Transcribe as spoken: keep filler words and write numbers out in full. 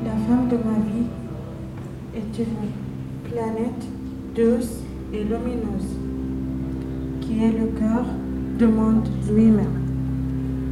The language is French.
La femme de ma vie est une planète douce et lumineuse qui est le cœur du monde lui-même.